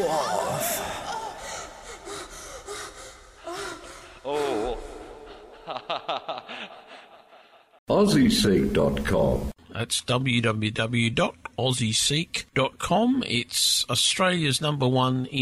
off. Oh. AussieSeek.com. That's www.aussieseek.com. It's Australia's #1